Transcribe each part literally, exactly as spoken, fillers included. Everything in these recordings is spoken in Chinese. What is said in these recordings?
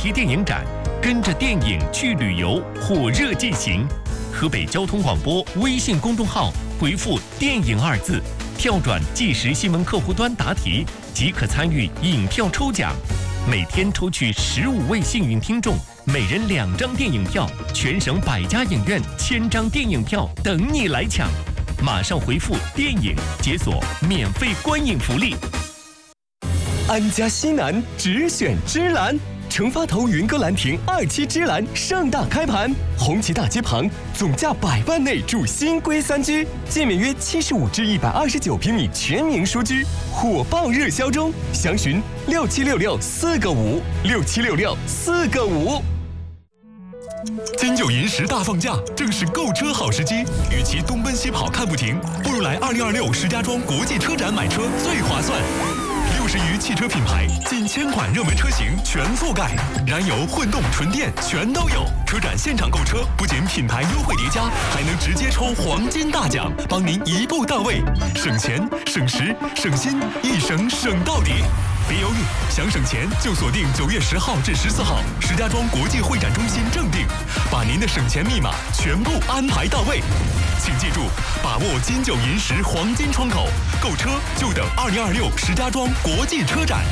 题电影展，跟着电影去旅游，火热进行。河北交通广播微信公众号回复“电影”二字，跳转即时新闻客户端答题，即可参与影票抽奖。每天抽取十五位幸运听众，每人两张电影票，全省百家影院千张电影票等你来抢。马上回复“电影”解锁免费观影福利。 安家西南只选芝兰，成发头云歌兰亭二期芝兰盛大开盘，红旗大街旁，总价百万内住新规三居，建面约七十五至一百二十九平米全民书居，火爆热销中，详询六七六六四个五六七六六四个五。 金九银十大放假，正是购车好时机。与其东奔西跑看不停，不如来二零二六石家庄国际车展买车最划算。六十余汽车品牌，近千款热门车型全覆盖，燃油、混动、纯电全都有。车展现场购车，不仅品牌优惠叠加，还能直接抽黄金大奖，帮您一步到位，省钱、省时、省心，一省省到底。别犹豫，想省钱就锁定九月十号至十四号石家庄国际会展中心正定，把您的省钱密码全部安排到位。请记住，把握金九银十黄金窗口，购车就等二零二六石家庄国际车展。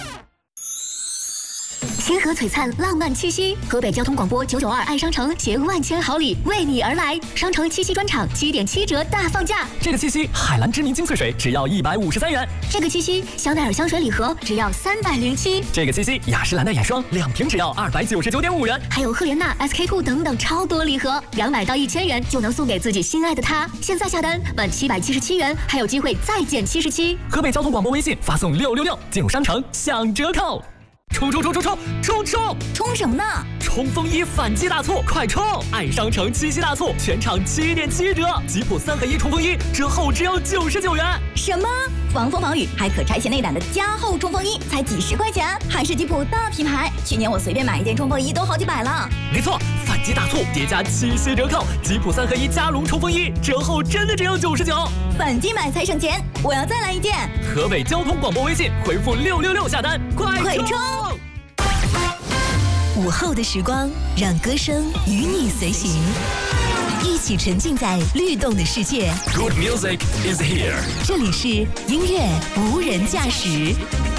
星河璀璨，浪漫七夕，河北交通广播九九二爱商城携万千好礼为你而来，商城七夕专场七点七折大放价。 这个七夕，海蓝知名精粹水只要一百五十三元。 这个七夕，香奈儿香水礼盒只要三百零七。 这个七夕，雅诗兰黛眼霜两瓶只要二百九十九点五元。 还有赫莲娜、S K two 等等超多礼盒，两买到一千元就能送给自己心爱的他。现在下单满七百七十七元，还有机会再减七十七。 河北交通广播微信发送六六六，进入商城享折扣。冲冲冲冲冲冲冲！ 冲什么呢？ 冲锋衣反击大促，快冲！爱商城七夕大促，全场七点七折，吉普三合一冲锋衣折后只要九十九元。 什么？防风防雨还可拆卸内胆的加厚冲锋衣才几十块钱，还是吉普大品牌。去年我随便买一件冲锋衣都好几百了。 没错，反击大促叠加七夕折扣，吉普三合一加绒冲锋衣折后真的只要九十九。 反击买才省钱，我要再来一件。 河北交通广播微信回复六六六下单，快快冲！ 午后的时光，让歌声与你随行，一起沉浸在律动的世界。 Good music is here。 这里是音乐无人驾驶。